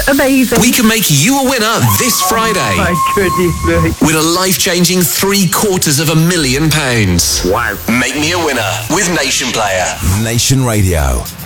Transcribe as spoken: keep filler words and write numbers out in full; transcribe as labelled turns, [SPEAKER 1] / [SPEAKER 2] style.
[SPEAKER 1] amazing.
[SPEAKER 2] We can make you a winner this Friday.
[SPEAKER 1] My goodness me.
[SPEAKER 2] With a life-changing three quarters of a million pounds.
[SPEAKER 3] Wow.
[SPEAKER 2] Make me a winner with Nation Player.
[SPEAKER 4] Nation Radio.